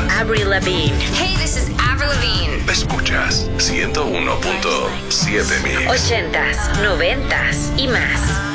Avril Lavigne. Hey, this is Avril Lavigne. Escuchas 101.7 Mix. 80s, 90s y más.